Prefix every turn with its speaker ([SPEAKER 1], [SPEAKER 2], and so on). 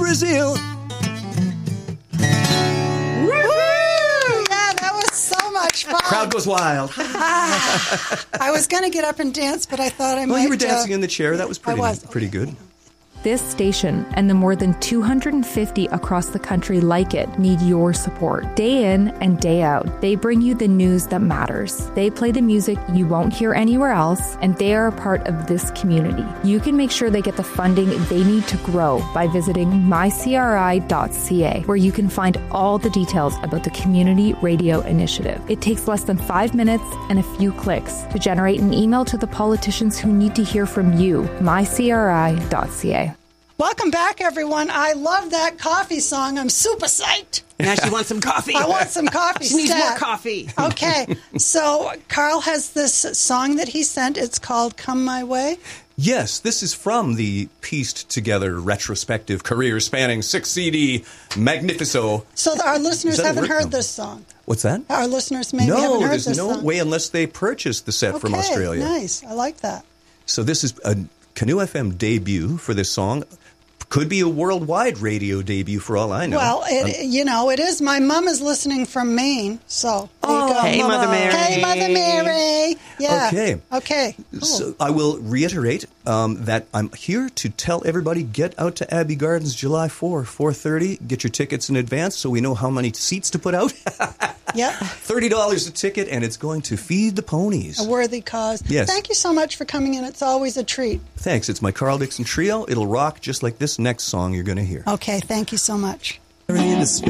[SPEAKER 1] Brazil.
[SPEAKER 2] Fun.
[SPEAKER 1] Crowd goes wild.
[SPEAKER 2] I was going to get up and dance, but I thought I might...
[SPEAKER 1] Well, you were dancing in the chair. That was pretty good.
[SPEAKER 3] This station and the more than 250 across the country like it need your support. Day in and day out, they bring you the news that matters. They play the music you won't hear anywhere else, and they are a part of this community. You can make sure they get the funding they need to grow by visiting mycri.ca, where you can find all the details about the Community Radio Initiative. It takes less than 5 minutes and a few clicks to generate an email to the politicians who need to hear from you. mycri.ca.
[SPEAKER 2] Welcome back, everyone. I love that coffee song. I'm super psyched.
[SPEAKER 4] Now she wants some coffee.
[SPEAKER 2] I want some coffee.
[SPEAKER 4] She needs more coffee.
[SPEAKER 2] Okay. So Carl has this song that he sent. It's called Come My Way.
[SPEAKER 1] Yes, this is from the pieced together retrospective career spanning 6 CD Magnifico.
[SPEAKER 2] So our listeners haven't heard this song.
[SPEAKER 1] What's that?
[SPEAKER 2] Our listeners maybe haven't heard this song.
[SPEAKER 1] No, there's no way unless they purchased the set from Australia.
[SPEAKER 2] Nice. I like that.
[SPEAKER 1] So this is a Canoe FM debut for this song. Could be a worldwide radio debut for all I know.
[SPEAKER 2] Well, it is. My mom is listening from Maine, so there you go.
[SPEAKER 4] Hey, Mother Mary.
[SPEAKER 2] Hey, Mother Mary. Yeah.
[SPEAKER 1] Okay.
[SPEAKER 2] Cool.
[SPEAKER 1] So I will reiterate that I'm here to tell everybody, get out to Abbey Gardens July 4:30. Get your tickets in advance so we know how many seats to put out.
[SPEAKER 2] Yep.
[SPEAKER 1] $30 a ticket, and it's going to feed the ponies.
[SPEAKER 2] A worthy cause.
[SPEAKER 1] Yes.
[SPEAKER 2] Thank you so much for coming in. It's always a treat.
[SPEAKER 1] Thanks. It's my Carl Dixon Trio. It'll rock just like this next song you're going to hear.
[SPEAKER 2] Okay. Thank you so much.